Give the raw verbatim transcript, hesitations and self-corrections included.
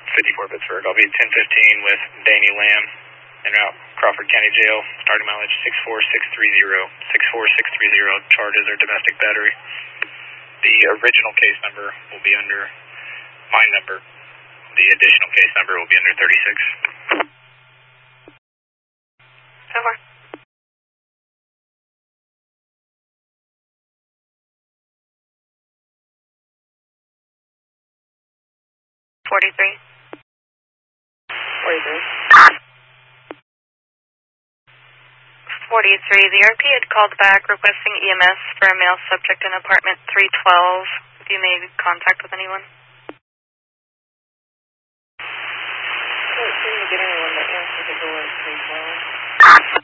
fifty-four Pittsburgh. I'll be ten fifteen with Danny Lamb en route Crawford County Jail. Starting mileage six four six three zero. six four six three zero. Charges are domestic battery. The original case number will be under my number. The additional case number will be under thirty-six. Over. forty-three. forty-three. forty-three. The R P had called back requesting E M S for a male subject in apartment three twelve. Have you made contact with anyone? I can't seem to get anyone to answer the door at three twelve.